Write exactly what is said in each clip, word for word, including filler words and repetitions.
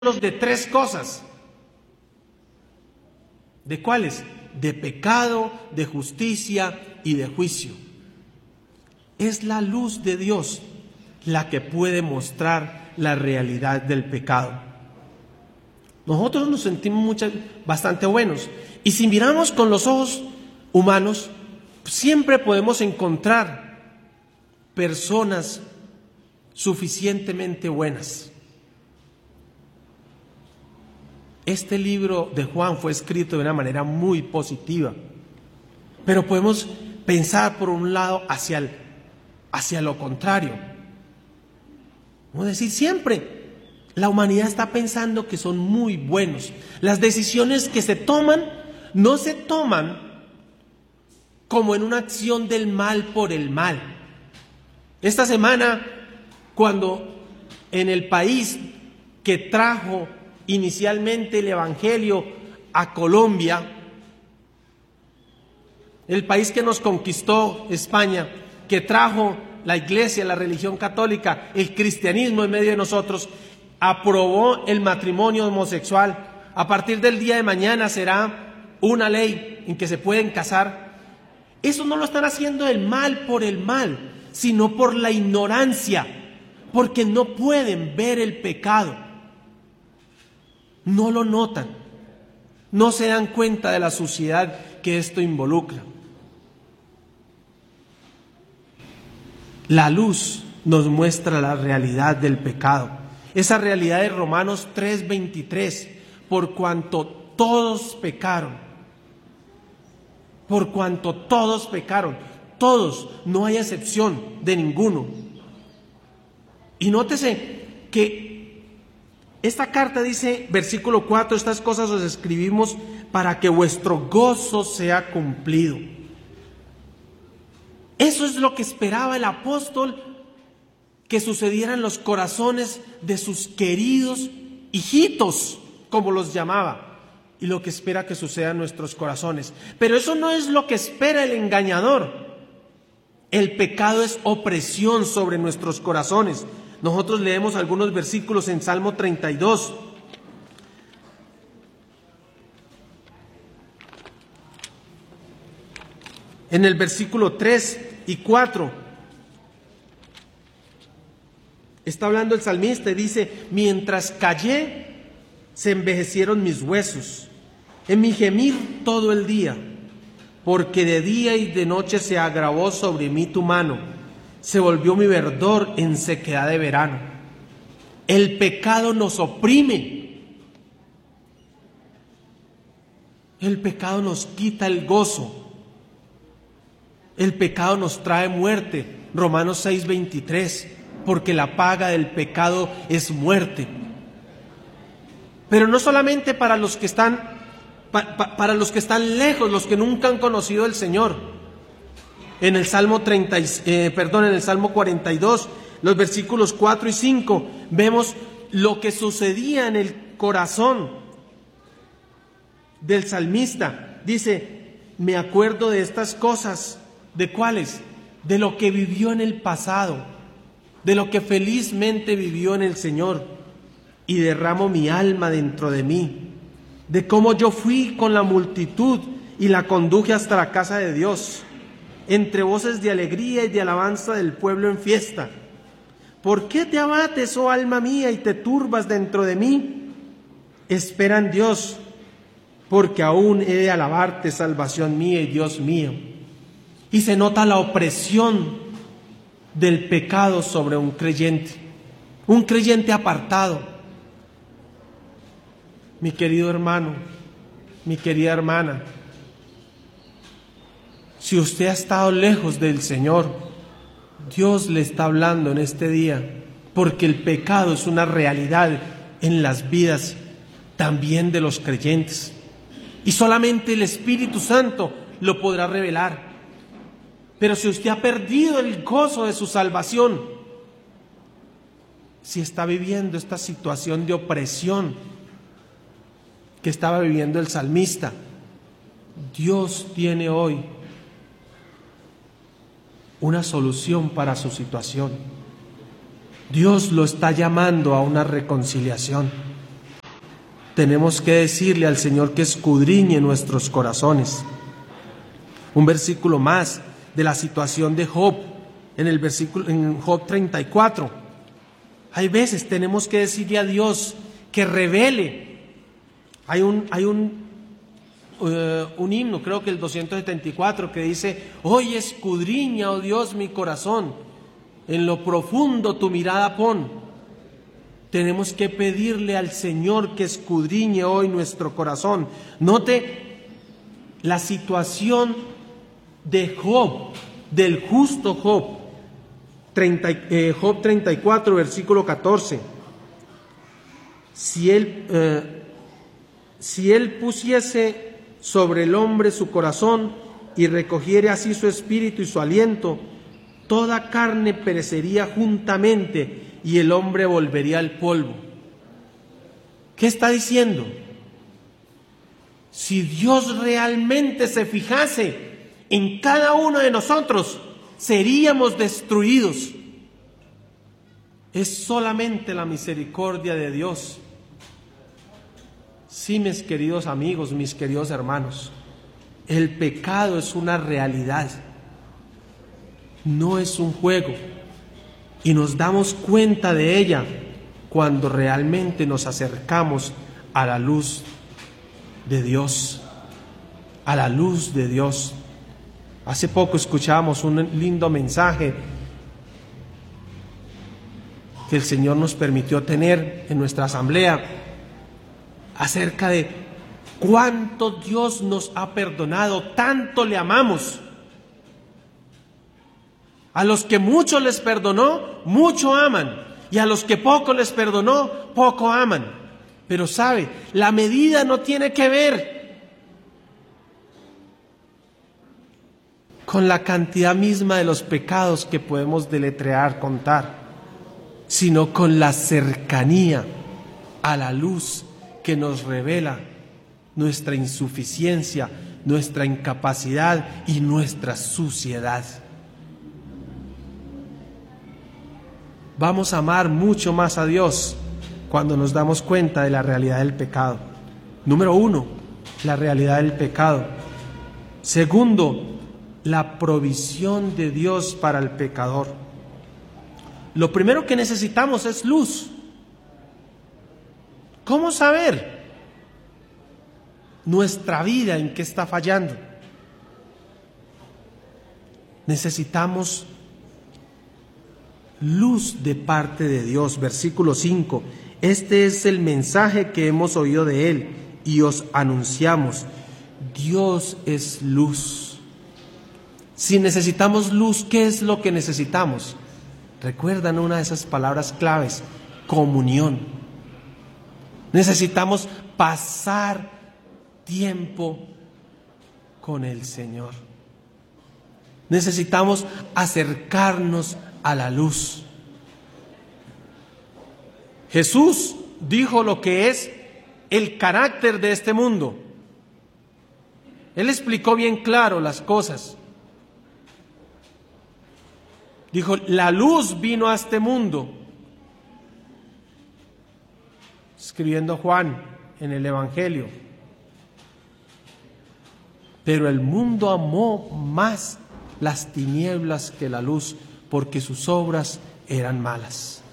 de tres cosas. ¿De cuáles? De pecado, de justicia y de juicio. Es la luz de Dios la que puede mostrar la realidad del pecado. Nosotros nos sentimos muchas, bastante buenos, y si miramos con los ojos humanos, siempre podemos encontrar personas suficientemente buenas. Este libro de Juan fue escrito de una manera muy positiva, pero podemos pensar por un lado hacia, el, hacia lo contrario. Vamos a decir, siempre la humanidad está pensando que son muy buenos. Las decisiones que se toman no se toman como en una acción del mal por el mal. Esta semana, cuando en el país que trajo inicialmente el Evangelio a Colombia, el país que nos conquistó, España, que trajo la iglesia, la religión católica, el cristianismo en medio de nosotros, aprobó el matrimonio homosexual. A partir del día de mañana será una ley en que se pueden casar. Eso no lo están haciendo el mal por el mal, sino por la ignorancia, porque no pueden ver el pecado. No lo notan, no se dan cuenta de la suciedad que esto involucra. La luz nos muestra la realidad del pecado, esa realidad de Romanos tres veintitrés, por cuanto todos pecaron, por cuanto todos pecaron, todos, no hay excepción de ninguno. Y nótese que esta carta dice, versículo cuatro, estas cosas os escribimos para que vuestro gozo sea cumplido. Eso es lo que esperaba el apóstol que sucediera en los corazones de sus queridos hijitos, como los llamaba, y lo que espera que suceda en nuestros corazones. Pero eso no es lo que espera el engañador. El pecado es opresión sobre nuestros corazones. Nosotros leemos algunos versículos en Salmo treinta y dos. En el versículo tres y cuatro está hablando el salmista y dice: mientras callé, se envejecieron mis huesos, en mi gemir todo el día, porque de día y de noche se agravó sobre mí tu mano, se volvió mi verdor en sequedad de verano. El pecado nos oprime, el pecado nos quita el gozo, el pecado nos trae muerte. Romanos seis veintitrés, porque la paga del pecado es muerte. Pero no solamente para los que están pa, pa, para los que están lejos, los que nunca han conocido al Señor. En el Salmo treinta, eh, perdón, en el Salmo cuarenta y dos, los versículos cuatro y cinco, vemos lo que sucedía en el corazón del salmista. Dice: me acuerdo de estas cosas. ¿De cuáles? De lo que vivió en el pasado, de lo que felizmente vivió en el Señor, y derramo mi alma dentro de mí, de cómo yo fui con la multitud y la conduje hasta la casa de Dios, entre voces de alegría y de alabanza del pueblo en fiesta. ¿Por qué te abates, oh alma mía, y te turbas dentro de mí? Espera en Dios, porque aún he de alabarte, salvación mía y Dios mío. Y se nota la opresión del pecado sobre un creyente, un creyente apartado. Mi querido hermano, mi querida hermana, si usted ha estado lejos del Señor, Dios le está hablando en este día, porque el pecado es una realidad en las vidas también de los creyentes, y solamente el Espíritu Santo lo podrá revelar. Pero si usted ha perdido el gozo de su salvación, si está viviendo esta situación de opresión que estaba viviendo el salmista, Dios tiene hoy una solución para su situación. Dios lo está llamando a una reconciliación. tenemos que decirle al Señor que escudriñe nuestros corazones. Un versículo más de la situación de Job, en el versículo en Job treinta y cuatro. Hay veces tenemos que decirle a Dios que revele. Hay un hay un uh, un himno, creo que el doscientos setenta y cuatro, que dice: hoy escudriña, oh Dios, mi corazón, en lo profundo tu mirada pon. Tenemos que pedirle al Señor que escudriñe hoy nuestro corazón. Note la situación de Job, del justo Job. treinta, eh, Job treinta y cuatro, versículo catorce. Si él, eh, si él pusiese sobre el hombre su corazón y recogiere así su espíritu y su aliento, toda carne perecería juntamente y el hombre volvería al polvo. ¿Qué está diciendo? Si Dios realmente se fijase en cada uno de nosotros, seríamos destruidos. Es solamente la misericordia de Dios. Sí, mis queridos amigos, mis queridos hermanos, el pecado es una realidad, no es un juego, y nos damos cuenta de ella cuando realmente nos acercamos a la luz de Dios, a la luz de Dios. Hace poco escuchamos un lindo mensaje que el Señor nos permitió tener en nuestra asamblea acerca de cuánto Dios nos ha perdonado, tanto le amamos. A los que mucho les perdonó, mucho aman, y a los que poco les perdonó, poco aman. Pero sabe, la medida no tiene que ver con la cantidad misma de los pecados que podemos deletrear, contar, sino con la cercanía a la luz que nos revela nuestra insuficiencia, nuestra incapacidad y nuestra suciedad. Vamos a amar mucho más a Dios cuando nos damos cuenta de la realidad del pecado. Número uno, la realidad del pecado. Segundo, la provisión de Dios para el pecador. Lo primero que necesitamos es luz. ¿Cómo saber nuestra vida en qué está fallando? Necesitamos luz de parte de Dios. Versículo cinco. Este es el mensaje que hemos oído de Él y os anunciamos. Dios es luz. Si necesitamos luz, ¿qué es lo que necesitamos? ¿Recuerdan una de esas palabras claves? Comunión. Necesitamos pasar tiempo con el Señor. Necesitamos acercarnos a la luz. Jesús dijo lo que es el carácter de este mundo. Él explicó bien claro las cosas. Dijo, la luz vino a este mundo. Escribiendo Juan en el Evangelio. Pero el mundo amó más las tinieblas que la luz, porque sus obras eran malas.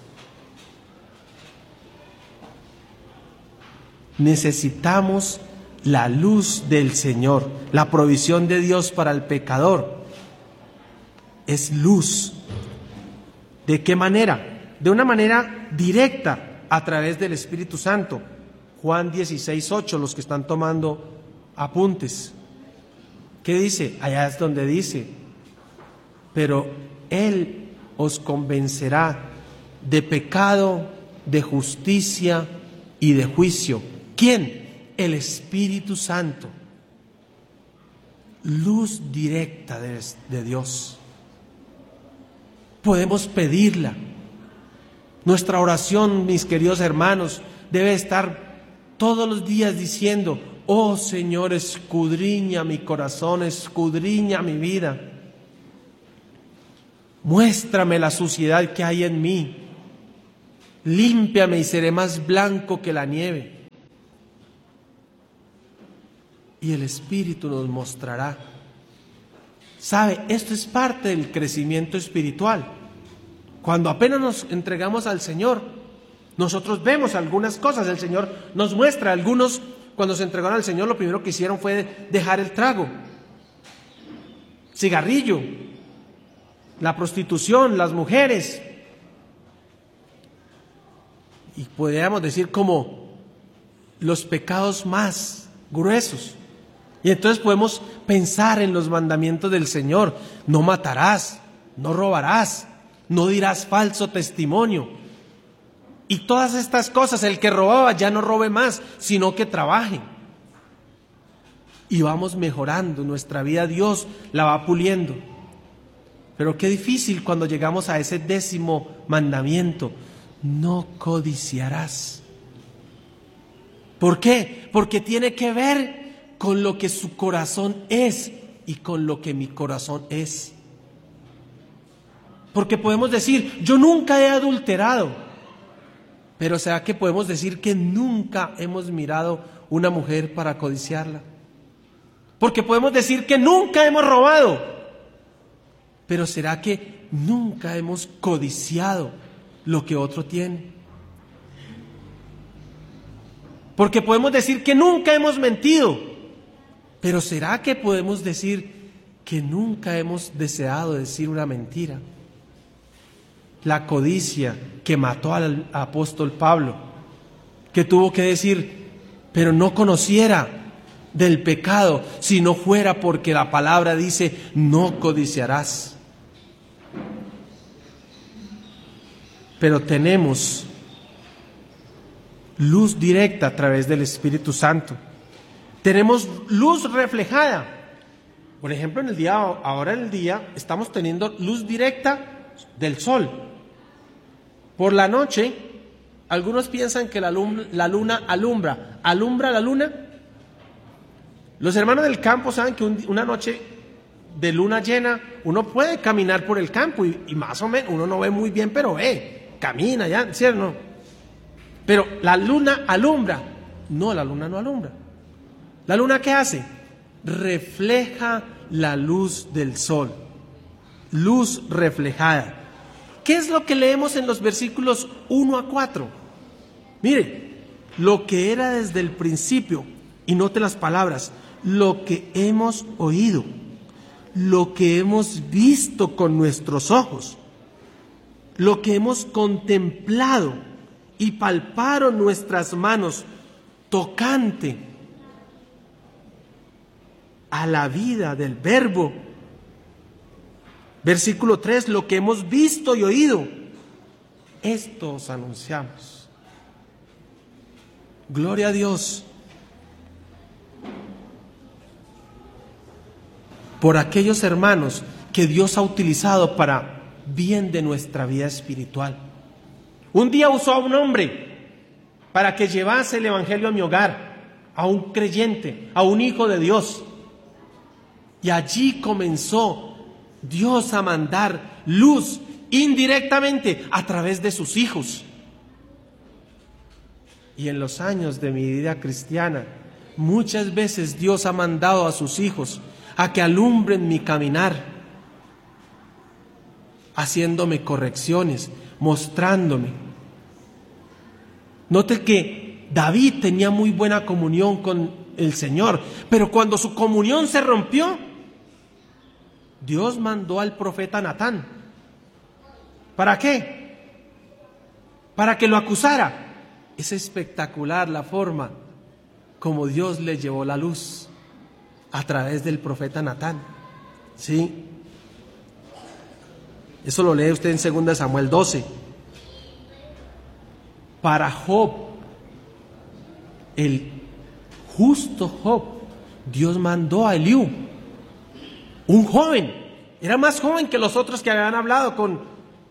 Necesitamos la luz del Señor, la provisión de Dios para el pecador. Es luz. ¿De qué manera? De una manera directa, a través del Espíritu Santo. Juan dieciséis, ocho, los que están tomando apuntes. ¿Qué dice? Allá es donde dice, pero Él os convencerá de pecado, de justicia y de juicio. ¿Quién? El Espíritu Santo. Luz directa de, de Dios. Podemos pedirla. Nuestra oración, mis queridos hermanos, debe estar todos los días diciendo, oh Señor, escudriña mi corazón, escudriña mi vida. Muéstrame la suciedad que hay en mí. Límpiame y seré más blanco que la nieve. y el Espíritu nos mostrará. ¿Sabe? Esto es parte del crecimiento espiritual. Cuando apenas nos entregamos al Señor, nosotros vemos algunas cosas. El Señor nos muestra. Algunos, cuando se entregaron al Señor, lo primero que hicieron fue dejar el trago, cigarrillo, la prostitución, las mujeres. Y podríamos decir como los pecados más gruesos. Y entonces podemos pensar en los mandamientos del Señor. No matarás, no robarás, no dirás falso testimonio. Y todas estas cosas, el que robaba ya no robe más, sino que trabaje. Y vamos mejorando nuestra vida, Dios la va puliendo. Pero qué difícil cuando llegamos a ese décimo mandamiento: no codiciarás. ¿Por qué? Porque tiene que ver con lo que su corazón es y con lo que mi corazón es. Porque podemos decir, yo nunca he adulterado, pero ¿será que podemos decir que nunca hemos mirado una mujer para codiciarla? Porque podemos decir que nunca hemos robado, pero ¿será que nunca hemos codiciado lo que otro tiene? Porque podemos decir que nunca hemos mentido, pero ¿será que podemos decir que nunca hemos deseado decir una mentira? La codicia que mató al apóstol Pablo, que tuvo que decir, pero no conociera del pecado si no fuera porque la palabra dice, no codiciarás. Pero tenemos luz directa a través del Espíritu Santo. Tenemos luz reflejada. Por ejemplo, en el día, ahora en el día, estamos teniendo luz directa del sol. Por la noche, algunos piensan que la luna, la luna alumbra. ¿Alumbra la luna? Los hermanos del campo saben que un, una noche de luna llena, uno puede caminar por el campo y, y más o menos, uno no ve muy bien, pero ve, camina ya, ¿cierto? No. Pero la luna alumbra. No, la luna no alumbra. ¿La luna qué hace? Refleja la luz del sol. Luz reflejada. ¿Qué es lo que leemos en los versículos uno a cuatro? Mire, lo que era desde el principio, y note las palabras, lo que hemos oído, lo que hemos visto con nuestros ojos, lo que hemos contemplado y palparon nuestras manos tocante a la vida del Verbo. Versículo tres, lo que hemos visto y oído, esto os anunciamos. Gloria a Dios por aquellos hermanos que Dios ha utilizado para bien de nuestra vida espiritual. Un día usó a un hombre para que llevase el evangelio a mi hogar, a un creyente, a un hijo de Dios. Y allí comenzó Dios a mandar luz indirectamente a través de sus hijos. Y en los años de mi vida cristiana, muchas veces Dios ha mandado a sus hijos a que alumbren mi caminar, haciéndome correcciones, mostrándome. Note que David tenía muy buena comunión con el Señor, pero cuando su comunión se rompió, Dios mandó al profeta Natán. ¿Para qué? Para que lo acusara. Es espectacular la forma como Dios le llevó la luz a través del profeta Natán. ¿Sí? Eso lo lee usted en segunda de Samuel doce. Para Job, el justo Job, Dios mandó a Eliú, un joven, era más joven que los otros que habían hablado con,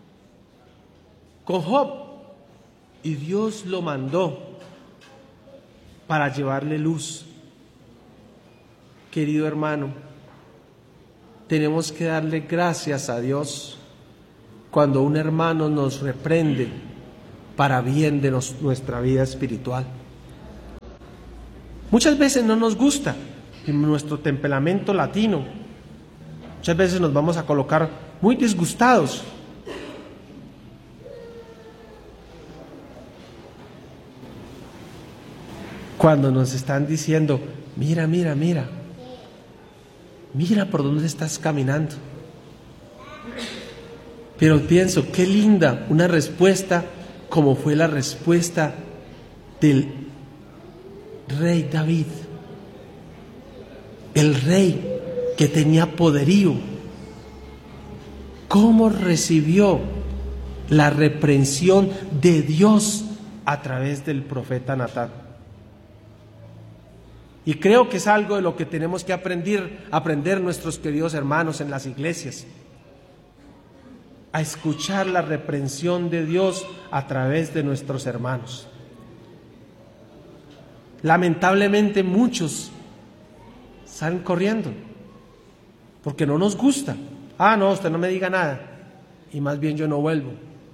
con Job, y Dios lo mandó para llevarle luz. Querido hermano, tenemos que darle gracias a Dios cuando un hermano nos reprende para bien de nos, nuestra vida espiritual. Muchas veces no nos gusta, y nuestro temperamento latino, muchas veces nos vamos a colocar muy disgustados. Cuando nos están diciendo, mira, mira, mira, mira por dónde estás caminando. Pero pienso, qué linda una respuesta como fue la respuesta del rey David, el rey que tenía poderío. ¿Cómo recibió la reprensión de Dios a través del profeta Natán? Y creo que es algo de lo que tenemos que aprender, aprender nuestros queridos hermanos en las iglesias, a escuchar la reprensión de Dios a través de nuestros hermanos. Lamentablemente muchos salen corriendo porque no nos gusta. Ah, no, usted no me diga nada, y más bien yo no vuelvo.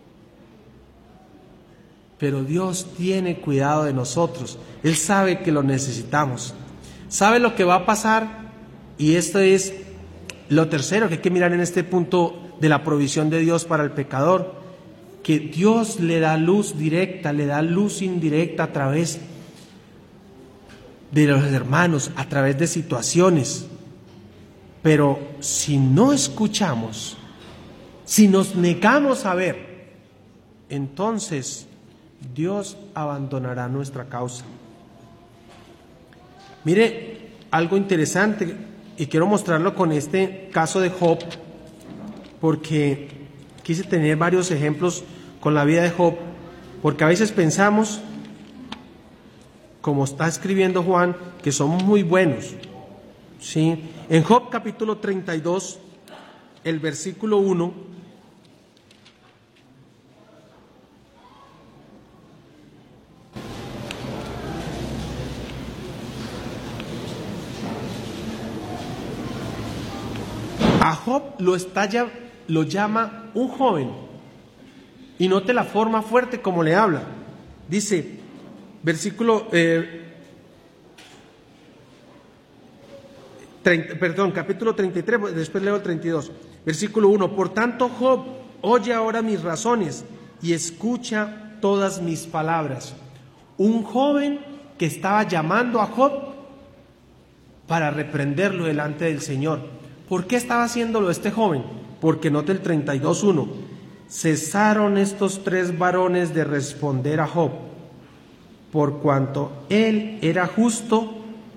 Pero Dios tiene cuidado de nosotros. Él sabe que lo necesitamos, sabe lo que va a pasar, y esto es lo tercero que hay que mirar en este punto de la provisión de Dios para el pecador, que Dios le da luz directa, le da luz indirecta a través de los hermanos, a través de situaciones. Pero si no escuchamos, si nos negamos a ver, entonces Dios abandonará nuestra causa. Mire, algo interesante, y quiero mostrarlo con este caso de Job, porque quise tener varios ejemplos con la vida de Job, porque a veces pensamos, como está escribiendo Juan, que somos muy buenos, ¿sí? En Job capítulo treinta y dos, el versículo uno, a Job lo, está ya, lo llama un joven, y note la forma fuerte como le habla. Dice, versículo, eh, treinta, perdón, capítulo treinta y tres, después leo el treinta y dos, versículo uno, por tanto Job, oye ahora mis razones y escucha todas mis palabras. Un joven que estaba llamando a Job para reprenderlo delante del Señor. ¿Por qué estaba haciéndolo este joven? Porque note el treinta y dos, uno, cesaron estos tres varones de responder a Job, por cuanto él era justo,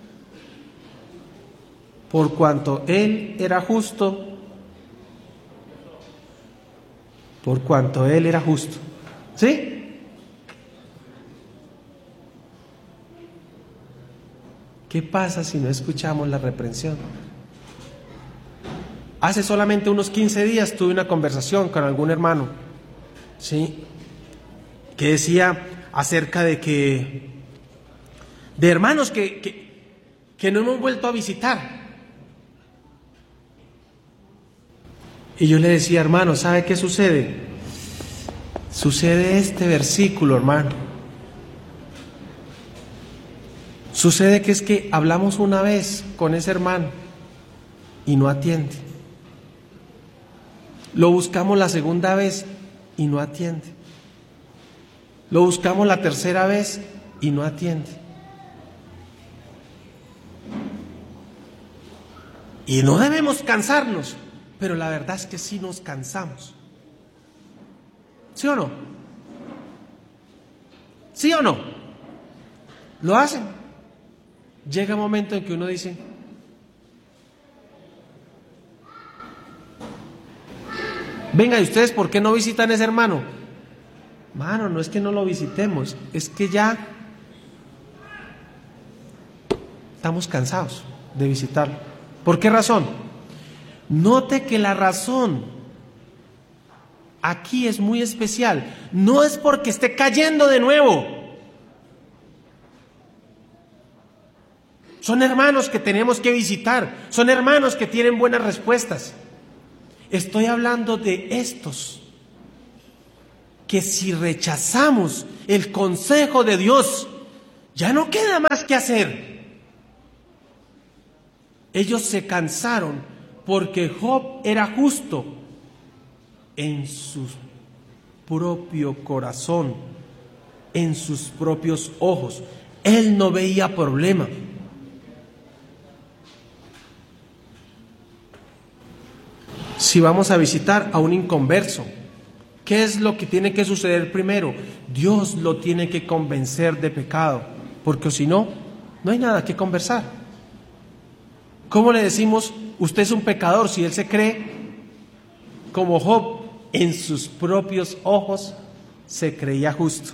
por cuanto él era justo, por cuanto él era justo. ¿Sí? ¿Qué pasa si no escuchamos la reprensión? Hace solamente unos quince días tuve una conversación con algún hermano, ¿sí?, que decía acerca de que, de hermanos que, que, que no hemos vuelto a visitar. Y yo le decía, hermano, ¿sabe qué sucede? Sucede este versículo, hermano. Sucede que es que hablamos una vez con ese hermano y no atiende. Lo buscamos la segunda vez y no atiende. Lo buscamos la tercera vez y no atiende. Y no debemos cansarnos, pero la verdad es que sí nos cansamos. ¿Sí o no? ¿Sí o no? ¿Lo hacen? Llega un momento en que uno dice, venga, ¿y ustedes por qué no visitan a ese hermano? Mano, no es que no lo visitemos, es que ya estamos cansados de visitarlo. ¿Por qué razón? Note que la razón aquí es muy especial. No es porque esté cayendo de nuevo. Son hermanos que tenemos que visitar, son hermanos que tienen buenas respuestas. Estoy hablando de estos que si rechazamos el consejo de Dios, ya no queda más que hacer. Ellos se cansaron porque Job era justo en su propio corazón, en sus propios ojos. Él no veía problema. Si vamos a visitar a un inconverso, ¿qué es lo que tiene que suceder primero? Dios lo tiene que convencer de pecado, porque si no, no hay nada que conversar. ¿Cómo le decimos, usted es un pecador, si él se cree como Job, en sus propios ojos se creía justo?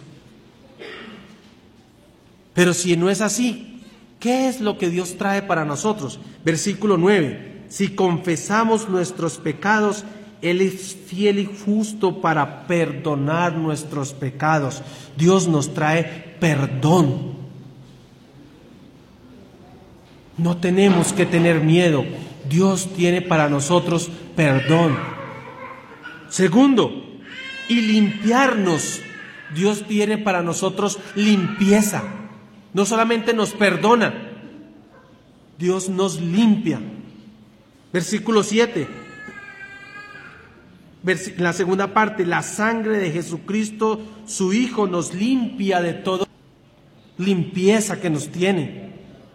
Pero si no es así, ¿qué es lo que Dios trae para nosotros? Versículo nueve. Si confesamos nuestros pecados, Él es fiel y justo para perdonar nuestros pecados. Dios nos trae perdón. No tenemos que tener miedo. Dios tiene para nosotros perdón. Segundo, y limpiarnos. Dios tiene para nosotros limpieza. No solamente nos perdona, Dios nos limpia. Versículo siete. La segunda parte, la sangre de Jesucristo, su Hijo, nos limpia de toda limpieza que nos tiene.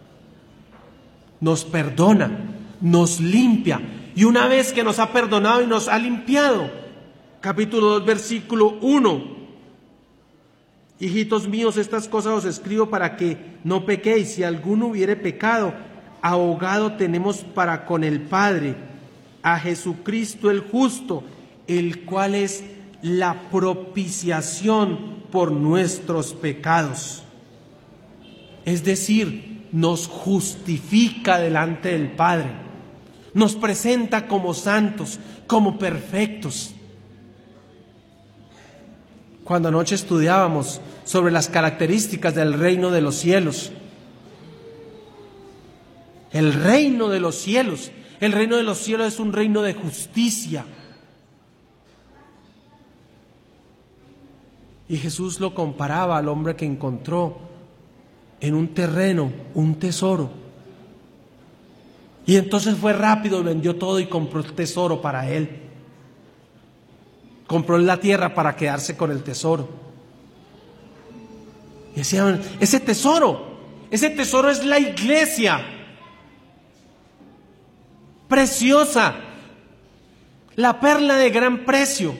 Nos perdona, nos limpia. Y una vez que nos ha perdonado y nos ha limpiado, capítulo dos, versículo uno. Hijitos míos, estas cosas os escribo para que no pequéis. Si alguno hubiere pecado, abogado tenemos para con el Padre, a Jesucristo el justo, el cual es la propiciación por nuestros pecados. Es decir, nos justifica delante del Padre, nos presenta como santos, como perfectos. Cuando anoche estudiábamos sobre las características del reino de los cielos, el reino de los cielos, el reino de los cielos es un reino de justicia. Y Jesús lo comparaba al hombre que encontró en un terreno un tesoro. Y entonces fue rápido, vendió todo y compró el tesoro para él. Compró la tierra para quedarse con el tesoro. Y decían, ese tesoro, ese tesoro es la iglesia. Preciosa, la perla de gran precio.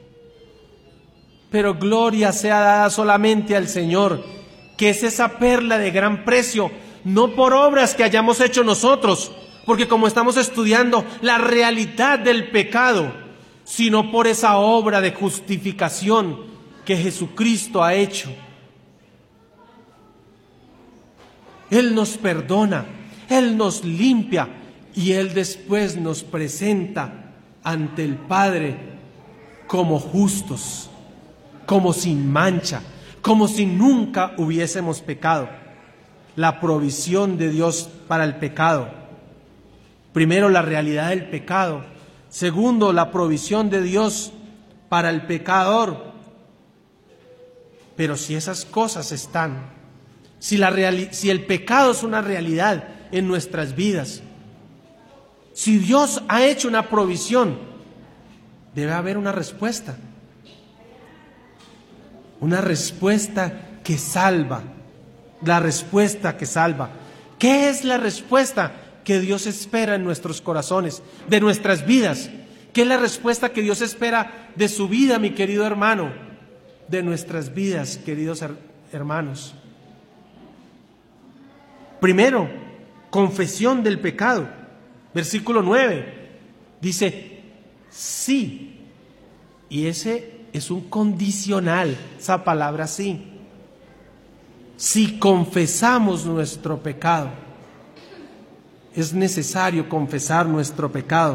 Pero gloria sea dada solamente al Señor, que es esa perla de gran precio, no por obras que hayamos hecho nosotros, porque como estamos estudiando la realidad del pecado, sino por esa obra de justificación que Jesucristo ha hecho. Él nos perdona, Él nos limpia y Él después nos presenta ante el Padre como justos, como sin mancha, como si nunca hubiésemos pecado. La provisión de Dios para el pecado. Primero, la realidad del pecado. Segundo, la provisión de Dios para el pecador. Pero si esas cosas están, si, la reali- si el pecado es una realidad en nuestras vidas, si Dios ha hecho una provisión, debe haber una respuesta. Una respuesta que salva. La respuesta que salva. ¿Qué es la respuesta que Dios espera en nuestros corazones, de nuestras vidas? ¿Qué es la respuesta que Dios espera de su vida, mi querido hermano? De nuestras vidas, queridos her- hermanos. Primero, confesión del pecado. Versículo nueve. Dice, sí. Y ese es un condicional, esa palabra sí. Si confesamos nuestro pecado, es necesario confesar nuestro pecado.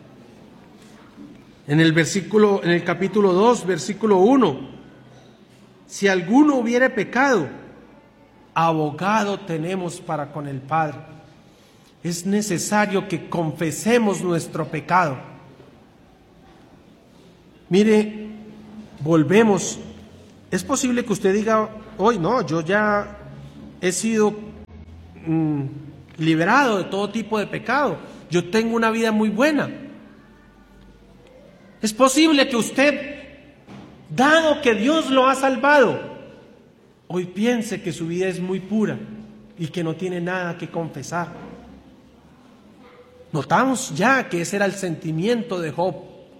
En el versículo, en el capítulo dos, versículo uno, si alguno hubiere pecado, abogado tenemos para con el Padre. Es necesario que confesemos nuestro pecado. Mire, volvemos. Es posible que usted diga, hoy no, yo ya he sido, mmm, liberado de todo tipo de pecado. Yo tengo una vida muy buena. Es posible que usted, dado que Dios lo ha salvado, hoy piense que su vida es muy pura y que no tiene nada que confesar. Notamos ya que ese era el sentimiento de Job.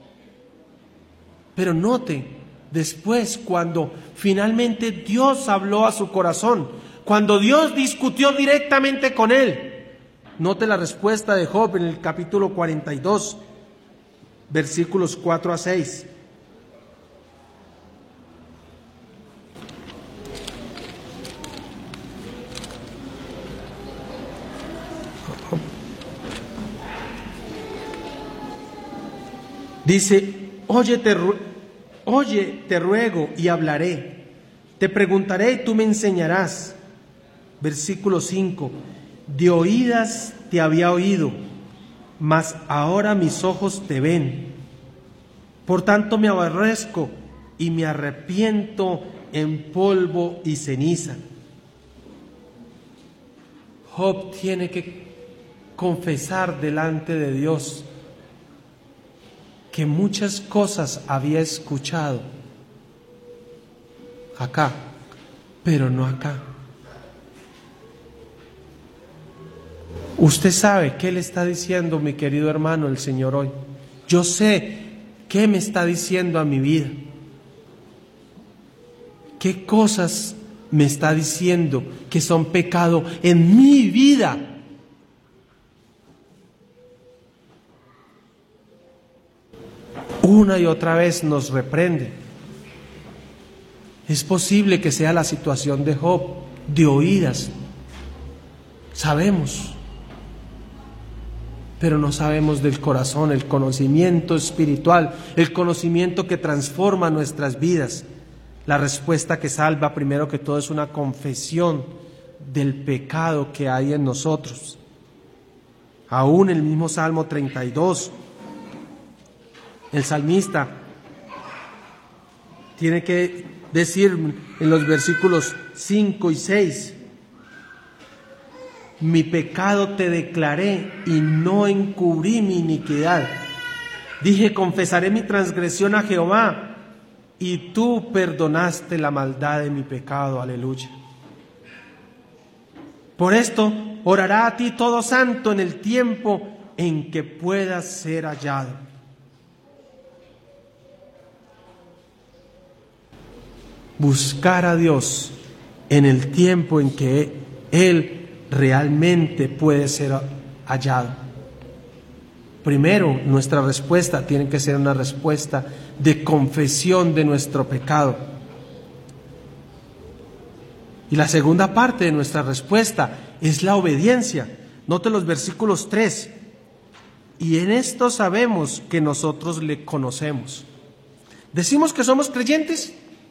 Pero note, después, cuando finalmente Dios habló a su corazón, cuando Dios discutió directamente con él, note la respuesta de Job en el capítulo cuarenta y dos, versículos cuatro a seis. Dice: Oye te, oye, te ruego y hablaré, te preguntaré y tú me enseñarás. Versículo cinco: de oídas te había oído, mas ahora mis ojos te ven. Por tanto me aborrezco y me arrepiento en polvo y ceniza. Job tiene que confesar delante de Dios que muchas cosas había escuchado acá, pero no acá. Usted sabe qué le está diciendo, mi querido hermano, el Señor hoy. Yo sé qué me está diciendo a mi vida. ¿Qué cosas me está diciendo que son pecado en mi vida? Una y otra vez nos reprende. Es posible que sea la situación de Job, de oídas. Sabemos, pero no sabemos del corazón, el conocimiento espiritual, el conocimiento que transforma nuestras vidas. La respuesta que salva, primero que todo, es una confesión del pecado que hay en nosotros. Aún el mismo Salmo treinta y dos, el salmista tiene que decir en los versículos cinco y seis: mi pecado te declaré y no encubrí mi iniquidad. Dije: confesaré mi transgresión a Jehová, y tú perdonaste la maldad de mi pecado. Aleluya. Por esto orará a ti todo santo en el tiempo en que puedas ser hallado. Buscar a Dios en el tiempo en que Él realmente puede ser hallado. Primero, nuestra respuesta tiene que ser una respuesta de confesión de nuestro pecado. Y la segunda parte de nuestra respuesta es la obediencia. Note los versículos tres. Y en esto sabemos que nosotros le conocemos. ¿Decimos que somos creyentes?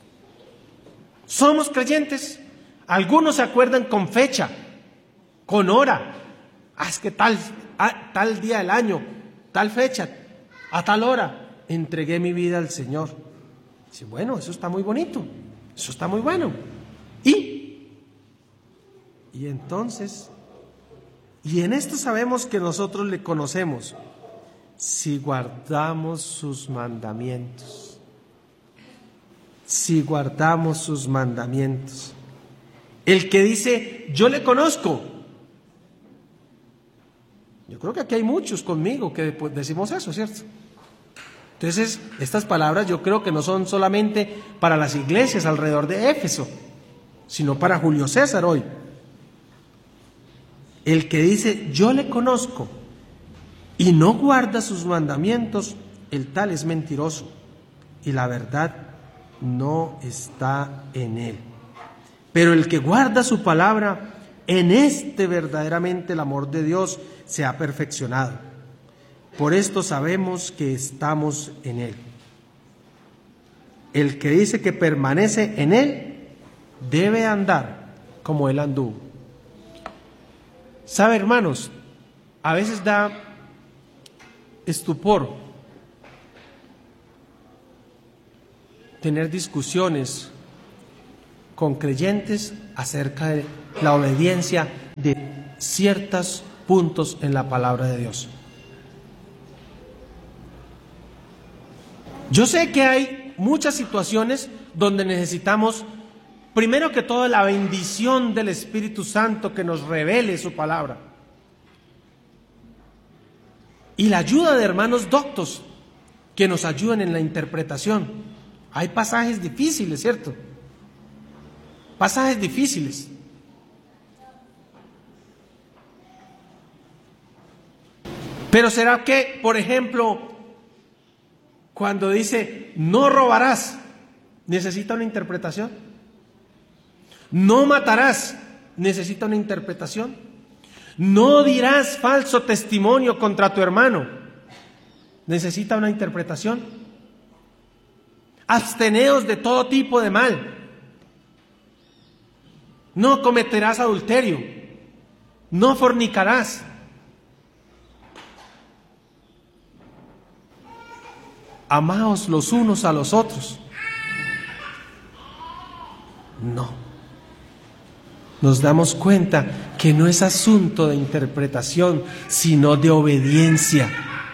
Somos creyentes. Algunos se acuerdan con fecha, con hora. Ah, es que tal, ah, tal día del año, tal fecha, a tal hora, entregué mi vida al Señor. Dice: bueno, eso está muy bonito, eso está muy bueno. ¿Y? Y entonces, y en esto sabemos que nosotros le conocemos, si guardamos sus mandamientos. Si guardamos sus mandamientos. El que dice: yo le conozco. Yo creo que aquí hay muchos conmigo que decimos eso, ¿cierto? Entonces, estas palabras yo creo que no son solamente para las iglesias alrededor de Éfeso, sino para Julio César hoy. El que dice: yo le conozco y no guarda sus mandamientos, el tal es mentiroso, y la verdad no está en él. Pero el que guarda su palabra, en este verdaderamente el amor de Dios se ha perfeccionado. Por esto sabemos que estamos en él. El que dice que permanece en él debe andar como él anduvo. ¿Sabe, hermanos? A veces da estupor tener discusiones con creyentes acerca de la obediencia de ciertos puntos en la palabra de Dios. Yo sé que hay muchas situaciones donde necesitamos, primero que todo, la bendición del Espíritu Santo que nos revele su palabra. Y la ayuda de hermanos doctos que nos ayuden en la interpretación. Hay pasajes difíciles, ¿cierto? Pasajes difíciles. Pero ¿será que, por ejemplo, cuando dice no robarás, necesita una interpretación? No matarás, necesita una interpretación. No dirás falso testimonio contra tu hermano, necesita una interpretación. Absteneos de todo tipo de mal. No cometerás adulterio. No fornicarás. Amaos los unos a los otros. No. Nos damos cuenta que no es asunto de interpretación, sino de obediencia.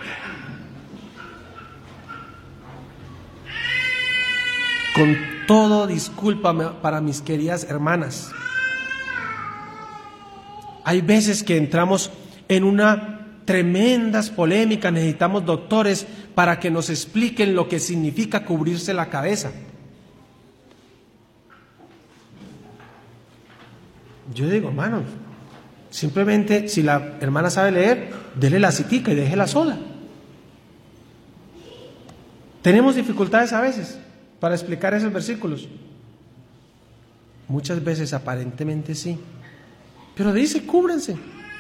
Con todo, disculpa para mis queridas hermanas. Hay veces que entramos en una tremendas polémicas, necesitamos doctores para que nos expliquen lo que significa cubrirse la cabeza. Yo digo, hermanos, simplemente si la hermana sabe leer, dele la citica y déjela sola. Tenemos dificultades a veces para explicar esos versículos. Muchas veces aparentemente sí, pero dice, cúbranse.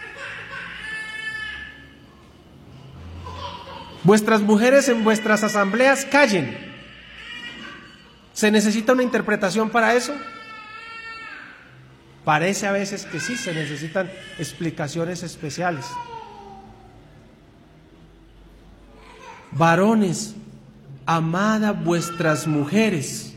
Vuestras mujeres en vuestras asambleas callen. ¿Se necesita una interpretación para eso? Parece a veces que sí, se necesitan explicaciones especiales. Varones, amad a vuestras mujeres,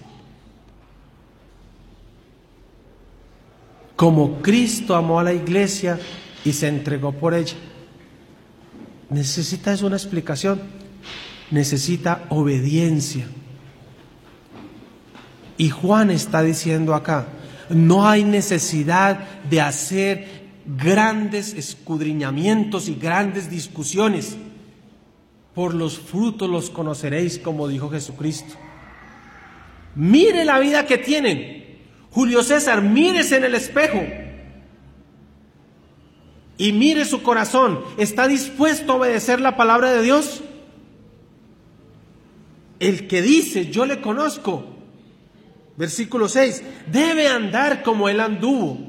como Cristo amó a la iglesia y se entregó por ella. Necesita eso una explicación, necesita obediencia. Y Juan está diciendo acá, no hay necesidad de hacer grandes escudriñamientos y grandes discusiones. Por los frutos los conoceréis, como dijo Jesucristo. Mire la vida que tienen. Julio César, mírese en el espejo y mire su corazón. ¿Está dispuesto a obedecer la palabra de Dios? El que dice, yo le conozco, versículo seis, debe andar como él anduvo.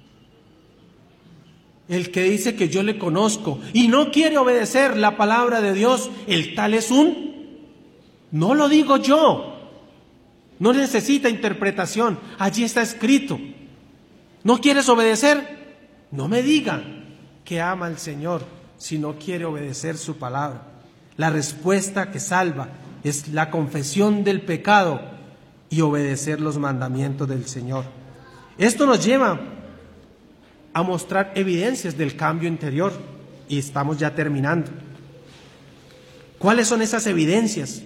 El que dice que yo le conozco y no quiere obedecer la palabra de Dios, el tal es un, no lo digo yo, no necesita interpretación, allí está escrito. ¿No quieres obedecer? No me diga que ama al Señor si no quiere obedecer su palabra. La respuesta que salva es la confesión del pecado y obedecer los mandamientos del Señor. Esto nos lleva a mostrar evidencias del cambio interior y estamos ya terminando. ¿Cuáles son esas evidencias?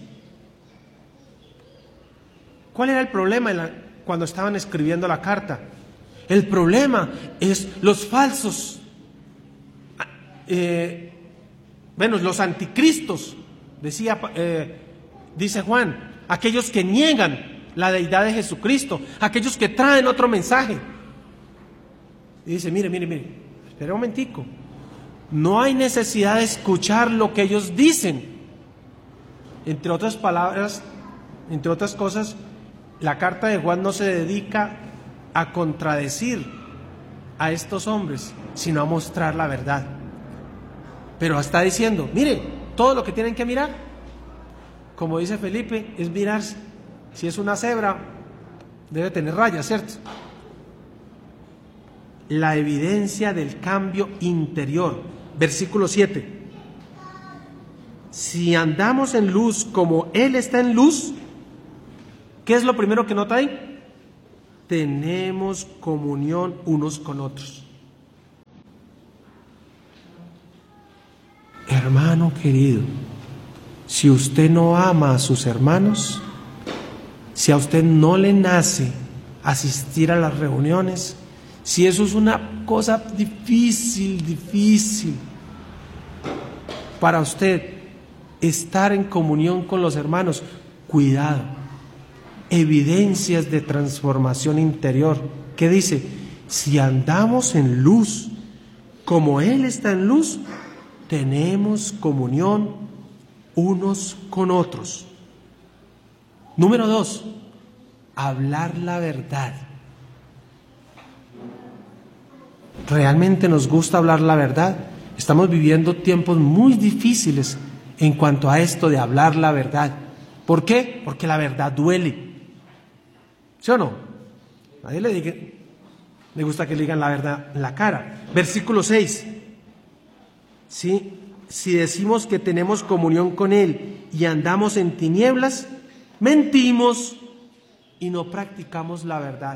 ¿Cuál era el problema en la, cuando estaban escribiendo la carta? El problema es los falsos, eh, bueno, los anticristos, decía, eh, dice Juan, aquellos que niegan la deidad de Jesucristo, aquellos que traen otro mensaje. Y dice, mire, mire, mire, espera un momentico, no hay necesidad de escuchar lo que ellos dicen. Entre otras palabras, entre otras cosas, la carta de Juan no se dedica a contradecir a estos hombres, sino a mostrar la verdad. Pero está diciendo, mire, todo lo que tienen que mirar, como dice Felipe, es mirar si es una cebra, debe tener rayas, ¿cierto? La evidencia del cambio interior. Versículo siete. Si andamos en luz como Él está en luz, ¿qué es lo primero que nota ahí? Tenemos comunión unos con otros. Hermano querido, si usted no ama a sus hermanos, si a usted no le nace asistir a las reuniones, si eso es una cosa difícil, difícil para usted estar en comunión con los hermanos, cuidado. Evidencias de transformación interior. ¿Qué dice? Si andamos en luz, como Él está en luz, tenemos comunión unos con otros. Número dos, hablar la verdad. ¿Realmente nos gusta hablar la verdad? Estamos viviendo tiempos muy difíciles en cuanto a esto de hablar la verdad. ¿Por qué? Porque la verdad duele. ¿Sí o no? Nadie le diga, le gusta que le digan la verdad en la cara. Versículo seis. ¿Sí? Si decimos que tenemos comunión con Él y andamos en tinieblas, mentimos y no practicamos la verdad.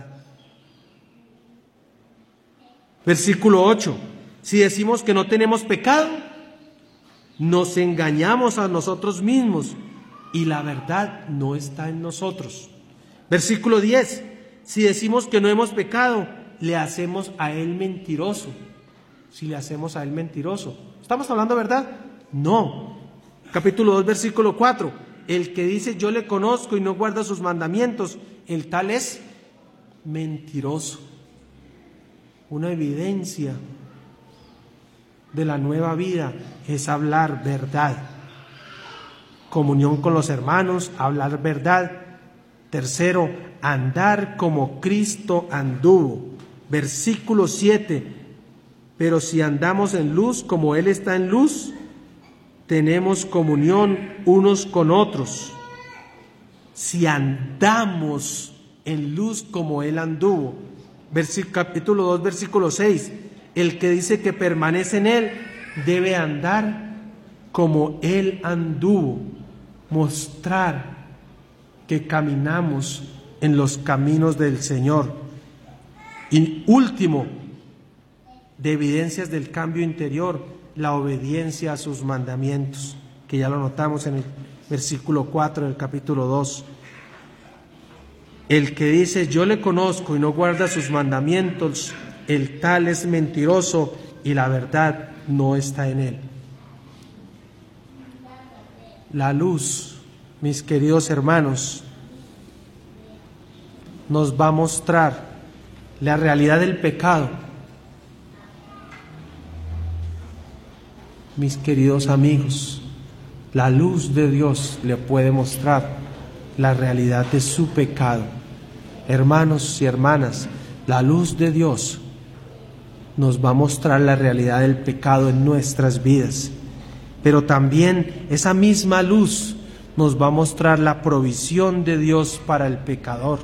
Versículo ocho. Si decimos que no tenemos pecado, nos engañamos a nosotros mismos y la verdad no está en nosotros. Versículo diez. Si decimos que no hemos pecado, le hacemos a Él mentiroso. Si le hacemos a Él mentiroso, ¿estamos hablando verdad? No. Capítulo dos, versículo cuatro. El que dice yo le conozco y no guarda sus mandamientos, el tal es mentiroso. Una evidencia de la nueva vida es hablar verdad. Comunión con los hermanos, hablar verdad. Tercero, andar como Cristo anduvo. Versículo siete. Pero si andamos en luz como Él está en luz, tenemos comunión unos con otros. Si andamos en luz como Él anduvo. Versículo, capítulo dos, versículo seis. El que dice que permanece en Él debe andar como Él anduvo. Mostrar que caminamos en los caminos del Señor. Y último, de evidencias del cambio interior, la obediencia a sus mandamientos, que ya lo notamos en el versículo cuatro del capítulo dos. El que dice yo le conozco y no guarda sus mandamientos, el tal es mentiroso y la verdad no está en él. La luz, mis queridos hermanos, nos va a mostrar la realidad del pecado. Mis queridos amigos, la luz de Dios le puede mostrar la realidad de su pecado. Hermanos y hermanas, la luz de Dios nos va a mostrar la realidad del pecado en nuestras vidas, pero también esa misma luz nos va a mostrar la provisión de Dios para el pecador.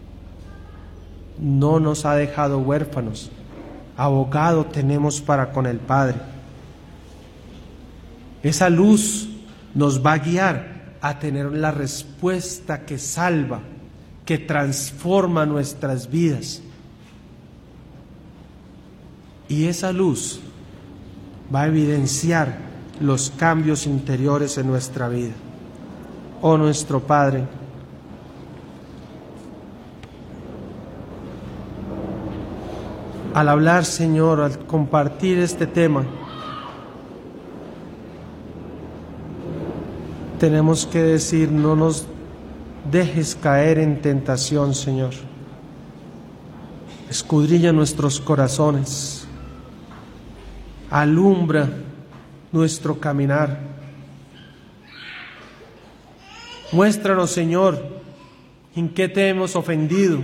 No nos ha dejado huérfanos, abogado tenemos para con el Padre. Esa luz nos va a guiar a tener la respuesta que salva, que transforma nuestras vidas. Y esa luz va a evidenciar los cambios interiores en nuestra vida. Oh nuestro Padre, al hablar, Señor, al compartir este tema, tenemos que decir, no nos dejes caer en tentación, Señor. Escudriña nuestros corazones, alumbra nuestro caminar. Muéstranos, Señor, en qué te hemos ofendido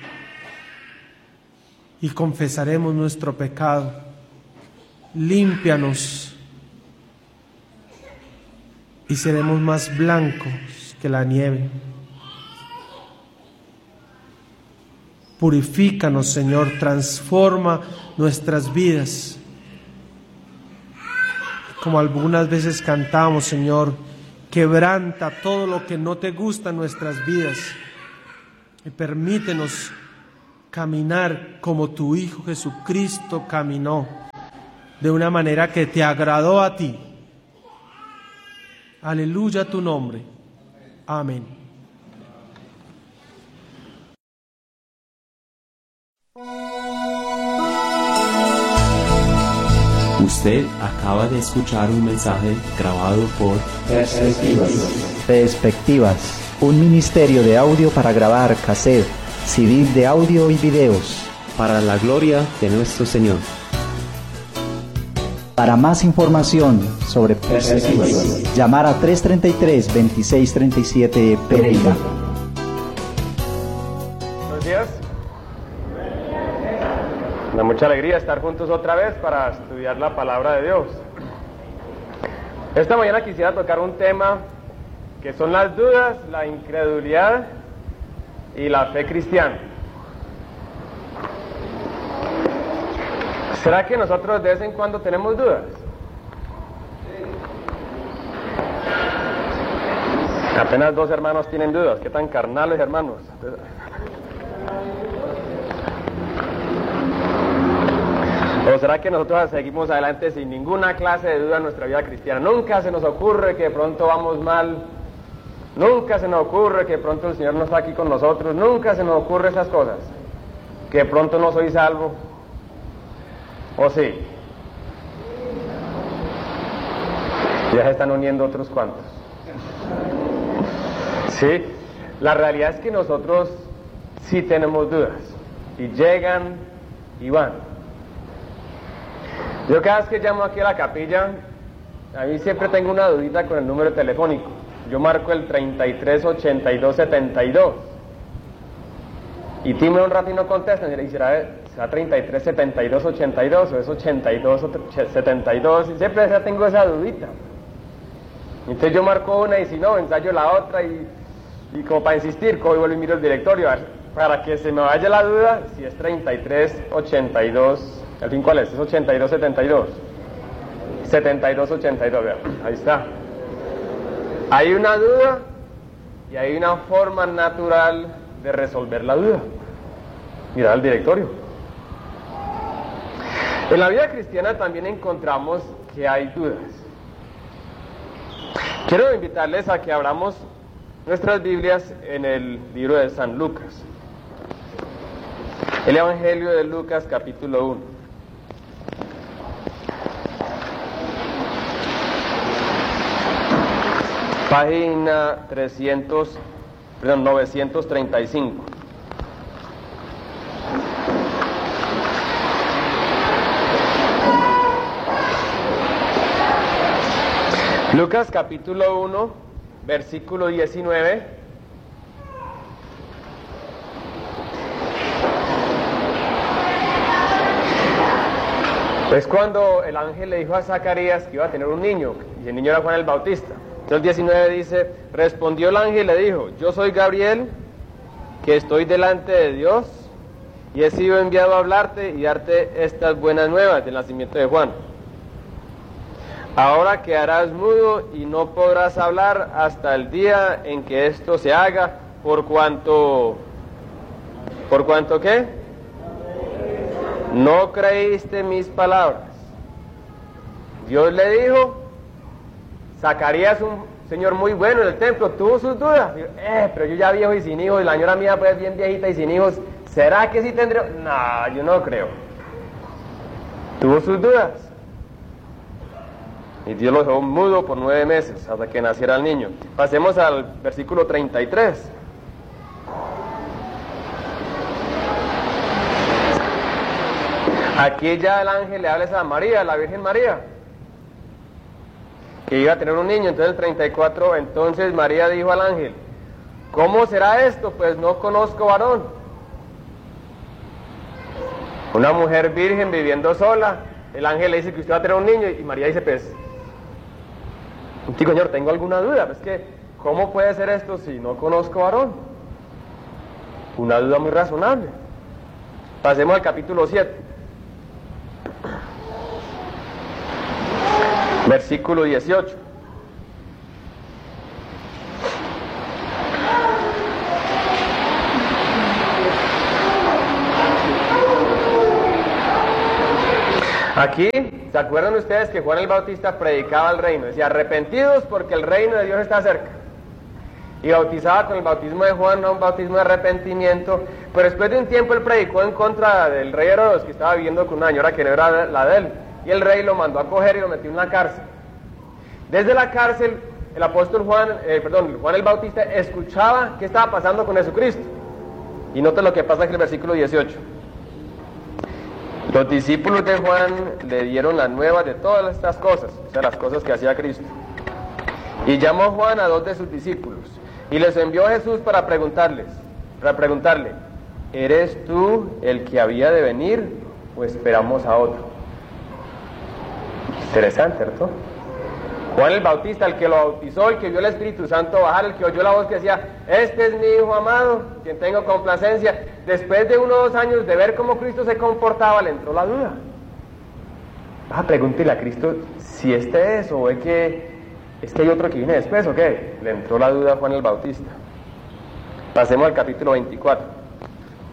y confesaremos nuestro pecado. Límpianos y seremos más blancos que la nieve. Purifícanos, Señor, transforma nuestras vidas. Como algunas veces cantamos, Señor, quebranta todo lo que no te gusta en nuestras vidas y permítenos caminar como tu Hijo Jesucristo caminó, de una manera que te agradó a ti, Aleluya tu nombre. Amén. Usted acaba de escuchar un mensaje grabado por Perspectivas. Perspectivas, un ministerio de audio para grabar cassette, C D de audio y videos. para la gloria de nuestro Señor. Para más información sobre Perspectivas, llamar a tres treinta y tres, veintiséis treinta y siete Pereira. Buenos días. Me da mucha alegría estar juntos otra vez para estudiar la palabra de Dios. Esta mañana quisiera tocar un tema que son las dudas, la incredulidad y la fe cristiana. ¿Será que nosotros de vez en cuando tenemos dudas? Apenas dos hermanos tienen dudas. ¿Qué tan carnales, hermanos? ¿O será que nosotros seguimos adelante sin ninguna clase de duda en nuestra vida cristiana? Nunca se nos ocurre que de pronto vamos mal. Nunca se nos ocurre que de pronto el Señor no está aquí con nosotros. Nunca se nos ocurre esas cosas. Que de pronto no soy salvo. ¿O sí? Ya se están uniendo otros cuantos. Sí, la realidad es que nosotros sí tenemos dudas. Y llegan y van. Yo cada vez que llamo aquí a la capilla, a mí siempre tengo una dudita con el número telefónico. Yo marco el treinta y tres ochenta y dos setenta y dos. Y timbra un rato y no contestan. Y le dice, ¿será treinta y tres setenta y dos ochenta y dos o es ochenta y dos setenta y dos? Y siempre ya tengo esa dudita. Entonces yo marco una y si no, ensayo la otra y, y como para insistir, cojo y vuelvo y miro el directorio a ver, para que se me vaya la duda si es treinta y tres ochenta y dos. ¿Al fin cuál es? Es ochenta y dos setenta y dos. setenta y dos ochenta y dos, vean, ahí está. Hay una duda y hay una forma natural de resolver la duda. Mirad el directorio. En la vida cristiana también encontramos que hay dudas. Quiero invitarles a que abramos nuestras Biblias en el libro de San Lucas. El Evangelio de Lucas, capítulo uno. Página trescientos, perdón, novecientos treinta y cinco. Lucas capítulo uno, versículo diecinueve. Es cuando el ángel le dijo a Zacarías que iba a tener un niño, y el niño era Juan el Bautista. Entonces el diecinueve dice, respondió el ángel y le dijo, yo soy Gabriel, que estoy delante de Dios, y he sido enviado a hablarte y darte estas buenas nuevas del nacimiento de Juan. Ahora quedarás mudo y no podrás hablar hasta el día en que esto se haga, por cuanto, ¿por cuanto qué? No creíste mis palabras. Dios le dijo, Zacarías, un señor muy bueno en el templo, tuvo sus dudas. Eh, pero yo ya viejo y sin hijos, y la señora mía pues bien viejita y sin hijos, ¿será que sí tendré? No, yo no creo. Tuvo sus dudas. Y Dios lo dejó mudo por nueve meses hasta que naciera el niño. Pasemos al versículo treinta y tres. Aquí ya el ángel le habla a María, la Virgen María, que iba a tener un niño. Entonces el treinta y cuatro, entonces María dijo al ángel, ¿cómo será esto? Pues no conozco varón. Una mujer virgen viviendo sola, el ángel le dice que usted va a tener un niño, y María dice, pues, Señor, tengo alguna duda, es que, ¿cómo puede ser esto si no conozco varón? Una duda muy razonable. Pasemos al capítulo siete. Versículo dieciocho. Aquí, ¿se acuerdan ustedes que Juan el Bautista predicaba el reino? Decía, arrepentidos porque el reino de Dios está cerca. Y bautizaba con el bautismo de Juan, no un bautismo de arrepentimiento. Pero después de un tiempo él predicó en contra del rey Herodes, que estaba viviendo con una señora que no era la de él. Y el rey lo mandó a coger y lo metió en la cárcel. Desde la cárcel, el apóstol Juan, eh, perdón, Juan el Bautista escuchaba qué estaba pasando con Jesucristo. Y nota lo que pasa en el versículo dieciocho. Los discípulos de Juan le dieron la nueva de todas estas cosas, o sea, las cosas que hacía Cristo. Y llamó Juan a dos de sus discípulos y les envió a Jesús para preguntarles, para preguntarle, ¿eres tú el que había de venir o esperamos a otro? Interesante, ¿cierto? Juan el Bautista, el que lo bautizó, el que vio el Espíritu Santo bajar, el que oyó la voz que decía, este es mi Hijo amado, quien tengo complacencia. Después de uno o dos años de ver cómo Cristo se comportaba, le entró la duda. Ah, pregúntele a Cristo si este es o es que, es que hay otro que viene después o qué. Le entró la duda a Juan el Bautista. Pasemos al capítulo veinticuatro.